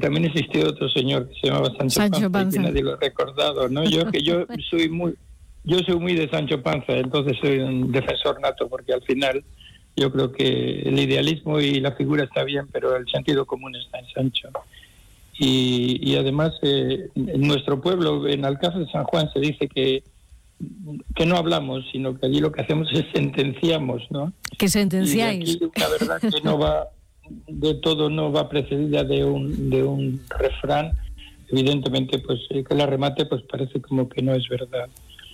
también existió otro señor que se llamaba Sancho Panza. Que nadie lo ha recordado, ¿no? Yo soy muy de Sancho Panza, entonces soy un defensor nato, porque al final yo creo que el idealismo y la figura está bien, pero el sentido común está en Sancho. Y además, en nuestro pueblo, en Alcázar de San Juan, se dice que no hablamos, sino que allí lo que hacemos es sentenciamos, ¿no? Que sentenciáis. Y aquí una verdad que no va precedida de un refrán, evidentemente, pues que la remate pues parece como que no es verdad.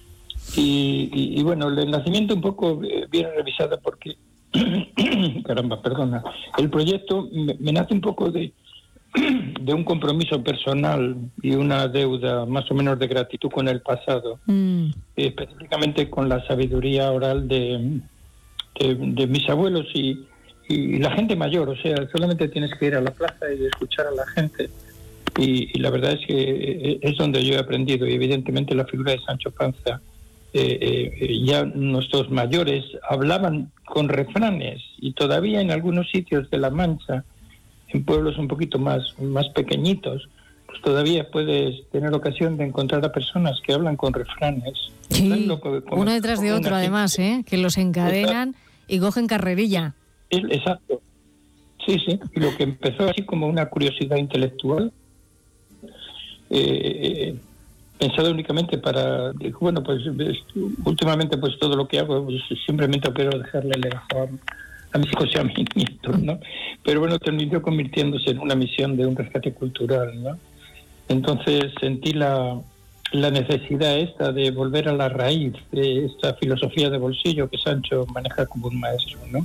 Y bueno, el nacimiento un poco viene revisada porque el proyecto me nace un poco de un compromiso personal y una deuda más o menos de gratitud con el pasado, específicamente con la sabiduría oral de mis abuelos y la gente mayor. O sea, solamente tienes que ir a la plaza y escuchar a la gente, y la verdad es que es donde yo he aprendido. Y evidentemente la figura de Sancho Panza, ya nuestros mayores hablaban con refranes, y todavía en algunos sitios de La Mancha, en pueblos un poquito más pequeñitos, pues todavía puedes tener ocasión de encontrar a personas que hablan con refranes. Sí, uno detrás de otro, además, que los encadenan y cogen carrerilla. Exacto. Sí. Y lo que empezó así como una curiosidad intelectual, pensado únicamente para... Bueno, pues últimamente pues todo lo que hago, pues simplemente quiero dejarle el legado a mis hijos y a mis nietos, ¿no? Pero bueno, terminó convirtiéndose en una misión de un rescate cultural, ¿no? Entonces sentí la necesidad esta de volver a la raíz de esta filosofía de bolsillo que Sancho maneja como un maestro, ¿no?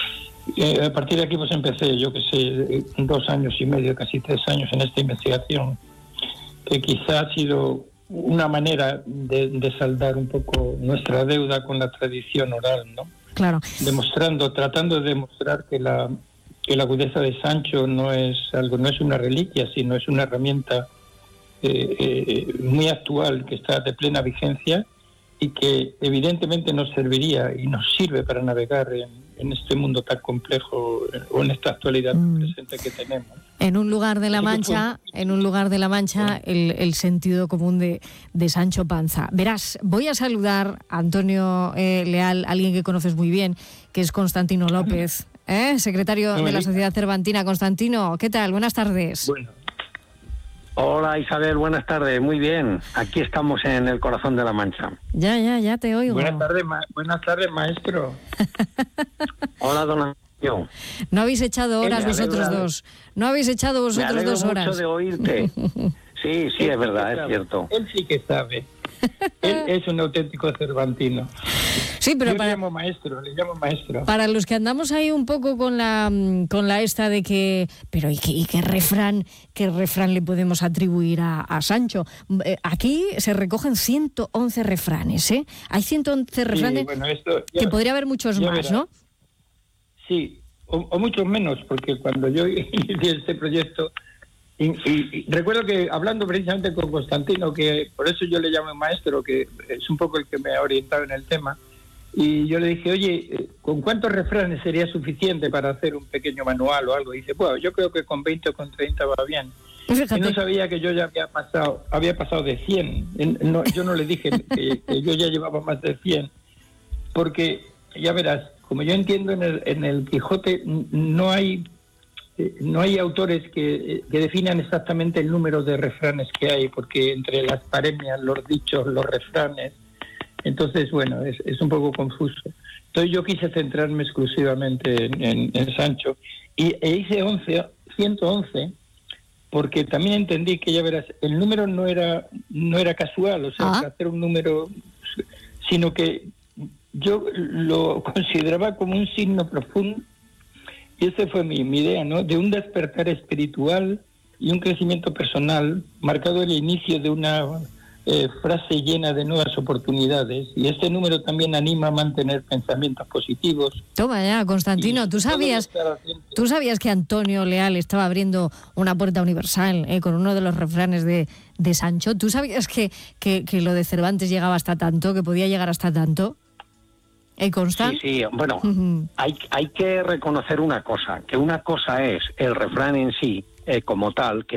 A partir de aquí pues empecé, 2 años y medio, casi 3 años en esta investigación, que quizá ha sido una manera de saldar un poco nuestra deuda con la tradición oral, ¿no? Claro. Tratando de demostrar que la agudeza de Sancho no es una reliquia, sino es una herramienta muy actual, que está de plena vigencia y que evidentemente nos serviría y nos sirve para navegar en este mundo tan complejo, o en esta actualidad presente que tenemos. En un lugar de La Mancha, el sentido común de Sancho Panza. Verás, voy a saludar a Antonio Leal, alguien que conoces muy bien, que es Constantino López, secretario de la Sociedad Cervantina. Constantino, ¿qué tal? Buenas tardes. Bueno. Hola Isabel, buenas tardes, muy bien. Aquí estamos en el corazón de La Mancha. Ya te oigo. Buenas tardes, maestro. Hola, don Antonio. No habéis echado horas vosotros dos. No habéis echado vosotros 2 horas. Me alegro mucho de oírte. Sí, es verdad, es cierto. Él sí que sabe. Él es un auténtico cervantino. Sí, pero le llamo maestro. Para los que andamos ahí un poco con la esta de que, pero ¿y qué refrán le podemos atribuir a Sancho? Aquí se recogen 111 refranes, ¿eh? Hay 111 refranes, que podría haber muchos más, verás, ¿no? Sí, o muchos menos, porque cuando yo inicié este proyecto, y recuerdo que hablando precisamente con Constantino, que por eso yo le llamo maestro, que es un poco el que me ha orientado en el tema, y yo le dije, oye, ¿con cuántos refranes sería suficiente para hacer un pequeño manual o algo? Y dice, bueno, yo creo que con 20 o con 30 va bien. Fíjate. Y no sabía que yo ya había pasado de 100. Yo no le dije que yo ya llevaba más de 100, porque ya verás, como yo entiendo en el Quijote, no hay autores que definan exactamente el número de refranes que hay, porque entre las paremias, los dichos, los refranes, entonces, bueno, es un poco confuso. Entonces yo quise centrarme exclusivamente en Sancho, e hice 111, porque también entendí que, ya verás, el número no era casual, o sea, hacer un número, sino que yo lo consideraba como un signo profundo. Y esa fue mi idea, ¿no? De un despertar espiritual y un crecimiento personal, marcado el inicio de una frase llena de nuevas oportunidades. Y este número también anima a mantener pensamientos positivos. Toma ya, Constantino, ¿tú sabías que Antonio Leal estaba abriendo una puerta universal con uno de los refranes de Sancho? ¿Tú sabías que lo de Cervantes llegaba hasta tanto, que podía llegar hasta tanto? Sí, bueno, hay que reconocer una cosa, que una cosa es el refrán en sí, como tal, que